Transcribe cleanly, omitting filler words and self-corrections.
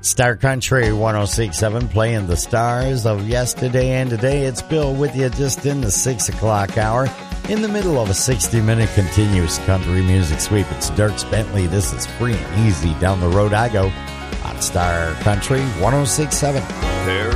Star Country 106.7 playing the stars of yesterday and today. It's Bill with you just in the 6 o'clock hour in the middle of a 60-minute continuous country music sweep. It's Dierks Bentley. This is Free and Easy. Down the road I go on Star Country 106.7.